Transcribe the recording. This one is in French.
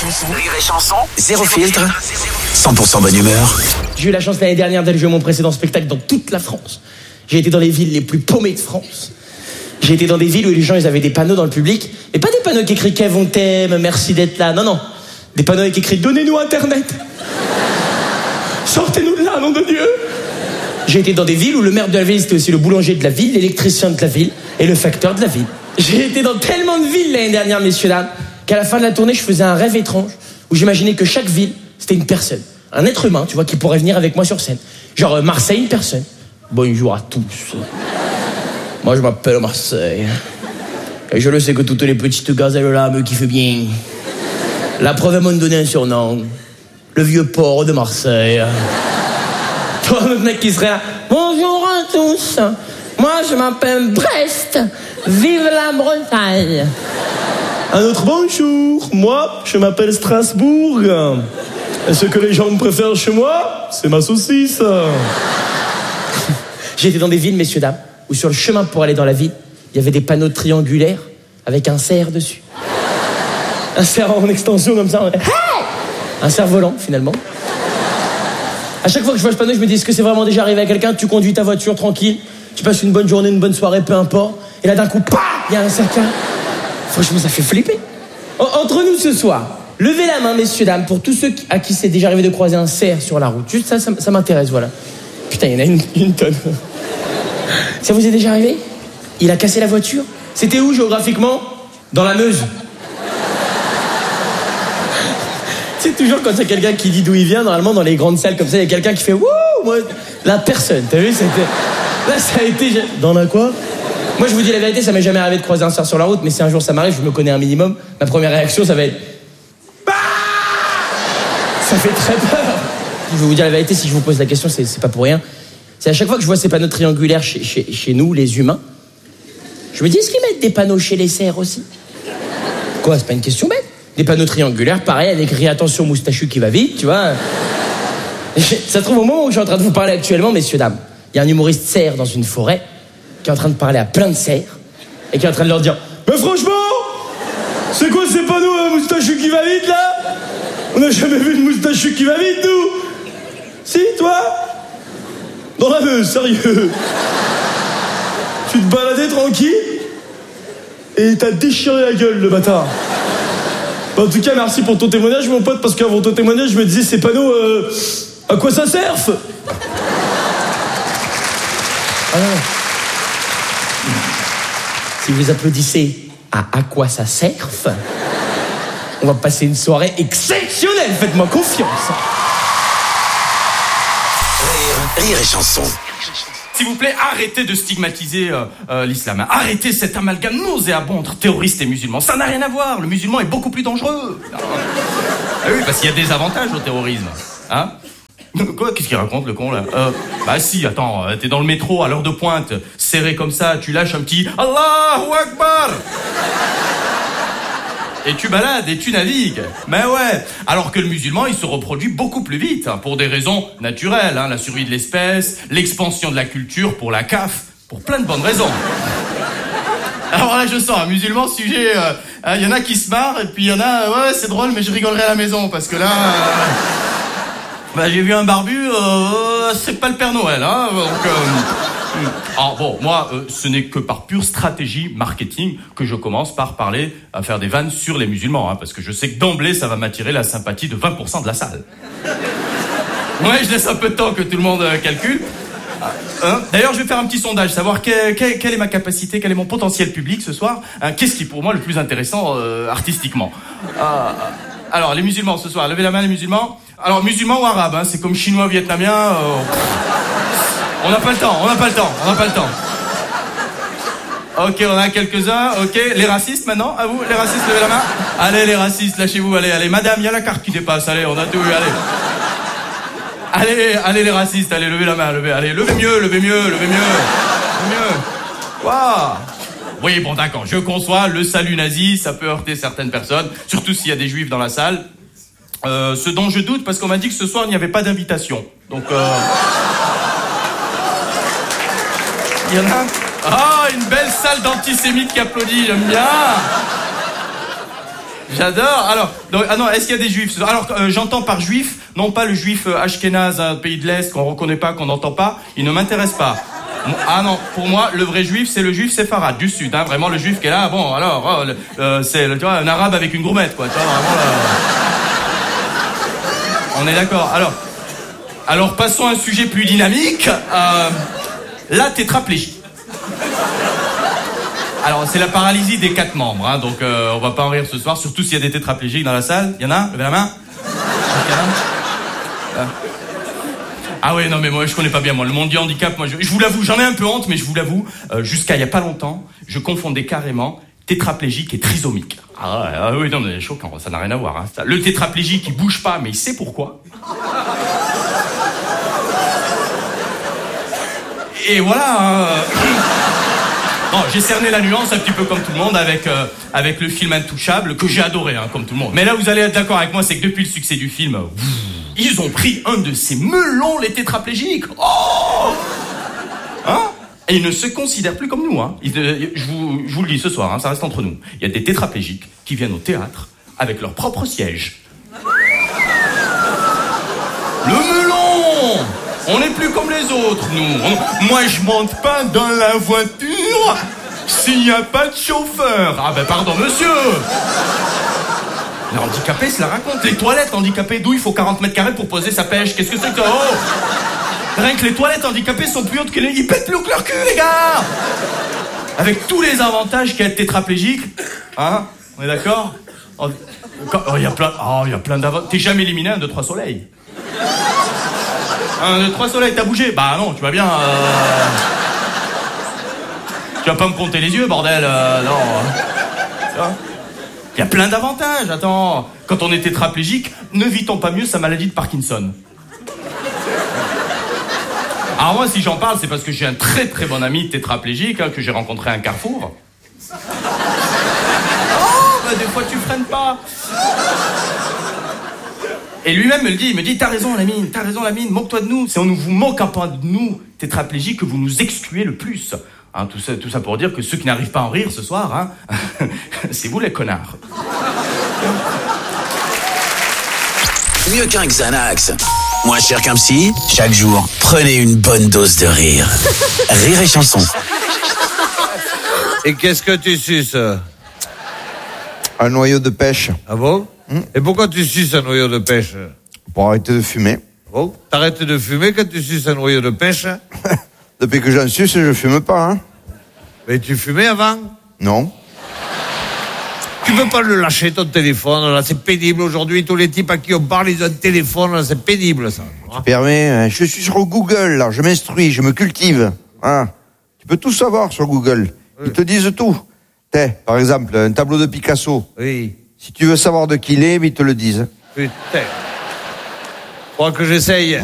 Rire et chanson, zéro filtre, 100% bonne humeur. J'ai eu la chance l'année dernière d'aller jouer mon précédent spectacle dans toute la France. J'ai été dans les villes les plus paumées de France. J'ai été dans des villes où les gens ils avaient des panneaux dans le public. Mais pas des panneaux qui écrivent Kev on t'aime, merci d'être là. Non. Des panneaux avec écrit donnez-nous internet. Sortez-nous de là, nom de Dieu. J'ai été dans des villes où le maire de la ville c'était aussi le boulanger de la ville, l'électricien de la ville et le facteur de la ville. J'ai été dans tellement de villes l'année dernière, messieurs dames, qu'à la fin de la tournée, je faisais un rêve étrange où j'imaginais que chaque ville, c'était une personne. Un être humain, tu vois, qui pourrait venir avec moi sur scène. Genre Marseille, une personne. Bonjour à tous. Moi, je m'appelle Marseille. Et je le sais que toutes les petites gazelles-là me kiffent bien. La preuve, elles m'ont donné un surnom. Le vieux port de Marseille. Toi, le mec qui serait là. Bonjour à tous. Moi, je m'appelle Brest. Vive la Bretagne. Un autre bonjour. Moi, je m'appelle Strasbourg. Et ce que les gens préfèrent chez moi, c'est ma saucisse. J'ai été dans des villes, messieurs, dames, où sur le chemin pour aller dans la ville, il y avait des panneaux triangulaires avec un cerf dessus. Un cerf en extension comme ça. Hey, un cerf volant, finalement. À chaque fois que je vois ce panneau, je me dis, est-ce que c'est vraiment déjà arrivé à quelqu'un? Tu conduis ta voiture tranquille, tu passes une bonne journée, une bonne soirée, peu importe. Et là, d'un coup, il y a un cerf. Franchement, ça fait flipper. Entre nous ce soir, levez la main, messieurs, dames, pour tous ceux à qui c'est déjà arrivé de croiser un cerf sur la route. Juste ça m'intéresse, voilà. Putain, il y en a une tonne. Ça vous est déjà arrivé? Il a cassé la voiture? C'était où géographiquement? Dans la Meuse. C'est toujours quand il y a quelqu'un qui dit d'où il vient, normalement dans les grandes salles comme ça, il y a quelqu'un qui fait wouh, moi, la personne, t'as vu? Là, ça a été. Dans la quoi? Moi, je vous dis la vérité, ça m'est jamais arrivé de croiser un cerf sur la route, mais si un jour ça m'arrive, je me connais un minimum, ma première réaction, ça va être. Bah, ça fait très peur. Je vais vous dire la vérité, si je vous pose la question, c'est pas pour rien. C'est à chaque fois que je vois ces panneaux triangulaires chez nous, les humains, je me dis, est-ce qu'ils mettent des panneaux chez les cerfs aussi? Quoi, c'est pas une question bête? Des panneaux triangulaires, pareil, avec écrit attention moustachu qui va vite, tu vois. Ça se trouve au moment où je suis en train de vous parler actuellement, messieurs, dames, il y a un humoriste cerf dans une forêt qui est en train de parler à plein de cerfs et qui est en train de leur dire, mais franchement, c'est quoi ces panneaux moustachu qui va vite là? On n'a jamais vu de moustachu qui va vite, nous. Si, toi? Dans la Meuse, sérieux. Tu te baladais tranquille et t'as déchiré la gueule, le bâtard. En tout cas, merci pour ton témoignage, mon pote, parce qu'avant ton témoignage, je me disais, ces panneaux, à quoi ça sert? Si vous applaudissez à quoi ça sert, on va passer une soirée exceptionnelle, faites-moi confiance. Rire et chanson. S'il vous plaît, arrêtez de stigmatiser l'islam. Arrêtez cet amalgame nauséabond entre terroristes et musulmans. Ça n'a rien à voir. Le musulman est beaucoup plus dangereux. Ah oui, parce qu'il y a des avantages au terrorisme. Hein? Quoi? Qu'est-ce qu'il raconte, le con, là? Bah si, attends, t'es dans le métro à l'heure de pointe, serré comme ça, tu lâches un petit Allahu Akbar et tu balades et tu navigues. Mais ouais. Alors que le musulman, il se reproduit beaucoup plus vite, hein, pour des raisons naturelles, hein, la survie de l'espèce, l'expansion de la culture, pour la CAF, pour plein de bonnes raisons. Alors là, je sens un musulman sujet. Il y en a qui se marrent et puis il y en a. Ouais, c'est drôle, mais je rigolerai à la maison parce que là. J'ai vu un barbu. C'est pas le Père Noël, hein. Donc. Alors bon, moi, ce n'est que par pure stratégie marketing que je commence par parler, à faire des vannes sur les musulmans, hein, parce que je sais que d'emblée, ça va m'attirer la sympathie de 20% de la salle. Ouais, je laisse un peu de temps que tout le monde calcule. D'ailleurs, je vais faire un petit sondage, savoir quelle est ma capacité, quel est mon potentiel public ce soir. Qu'est-ce qui est pour moi le plus intéressant artistiquement. Alors, les musulmans ce soir, levez la main les musulmans. Alors, musulmans ou arabes, hein, c'est comme chinois, vietnamien. On n'a pas le temps. Ok, on a quelques-uns. Ok, les racistes maintenant, à vous, les racistes, levez la main. Allez, les racistes, lâchez-vous, allez. Madame, il y a la carte qui dépasse, allez, on a tout eu, allez. Allez, les racistes, allez, levez la main, levez mieux. Waouh. Oui, bon, d'accord, je conçois, le salut nazi, ça peut heurter certaines personnes, surtout s'il y a des juifs dans la salle. Ce dont je doute, parce qu'on m'a dit que ce soir, il n'y avait pas d'invitation. Donc, il y en a... Ah, une belle salle d'antisémites qui applaudit, j'aime bien. J'adore. Alors, donc, est-ce qu'il y a des juifs? Alors, j'entends par juif, non pas le juif ashkénaze, un pays de l'Est qu'on reconnaît pas, qu'on n'entend pas. Il ne m'intéresse pas. Ah non, pour moi, le vrai juif, c'est le juif séfarade du Sud. Hein, vraiment, le juif qui est là, bon, alors, c'est tu vois, un arabe avec une gourmette, quoi. Tu vois, vraiment, on est d'accord. Alors, passons à un sujet plus dynamique. La tétraplégie. Alors, c'est la paralysie des 4 membres, hein, donc on va pas en rire ce soir, surtout s'il y a des tétraplégiques dans la salle. Il y en a? Levez la main. Ah ouais, non mais moi je connais pas bien le monde du handicap. Moi je vous l'avoue, j'en ai un peu honte, mais je vous l'avoue, jusqu'à il y a pas longtemps, je confondais carrément tétraplégique et trisomique. Ah oui, non mais choquant, ça n'a rien à voir. Hein. Le tétraplégique il bouge pas, mais il sait pourquoi. Et voilà. Bon, j'ai cerné la nuance un petit peu comme tout le monde avec le film Intouchable que j'ai adoré, hein, comme tout le monde. Mais là vous allez être d'accord avec moi, c'est que depuis le succès du film, ils ont pris un de ces melons, les tétraplégiques. Oh, hein? Et ils ne se considèrent plus comme nous. Hein. Je vous le dis ce soir, hein, ça reste entre nous. Il y a des tétraplégiques qui viennent au théâtre avec leur propre siège. Le melon! On n'est plus comme les autres, nous. Moi, je monte pas dans la voiture s'il n'y a pas de chauffeur. Ah ben pardon, monsieur. Les handicapés se la racontent. Les toilettes handicapées, d'où il faut 40 mètres carrés pour poser sa pêche. Qu'est-ce que c'est que ça? Oh, rien que les toilettes handicapées sont plus hautes que les... Ils pètent plus haut que leur cul, les gars. Avec tous les avantages qu'à être tétraplégique. Hein? On est d'accord? Il y a plein d'avantages. T'es jamais éliminé 1, 2, 3 soleils. 1, 2, 3 soleils, t'as bougé? Bah non, tu vas bien... Tu vas pas me compter les yeux, bordel, non. Tu vois? Il y a plein d'avantages, attends. Quand on est tétraplégique, ne vit-on pas mieux sa maladie de Parkinson? Alors moi, si j'en parle, c'est parce que j'ai un très très bon ami tétraplégique, hein, que j'ai rencontré à un carrefour. Oh, bah des fois tu freines pas. Et lui-même me le dit, il me dit, t'as raison Lamine, moque-toi de nous. C'est en nous vous moquant pas de nous, tétraplégiques, que vous nous excluez le plus. Hein, tout ça pour dire que ceux qui n'arrivent pas à en rire ce soir, hein, c'est vous les connards. Mieux qu'un Xanax, moins cher qu'un psy, chaque jour, prenez une bonne dose de rire. Rire et chanson. Et qu'est-ce que tu suces? Un noyau de pêche. Ah bon? Et pourquoi tu suces un noyau de pêche? Pour arrêter de fumer. Bon, t'arrêtes de fumer quand tu suces un noyau de pêche? Depuis que j'en suce, je fume pas, hein. Mais tu fumais avant? Non. Tu peux pas le lâcher, ton téléphone, là, c'est pénible aujourd'hui. Tous les types à qui on parle, ils ont un téléphone, là, c'est pénible, ça. Tu permets, je suis sur Google, là, je m'instruis, je me cultive. Hein. Tu peux tout savoir sur Google. Oui. Ils te disent tout. Par exemple, un tableau de Picasso. Oui. Si tu veux savoir de qui il est, ils te le disent. Putain. Faut que j'essaye.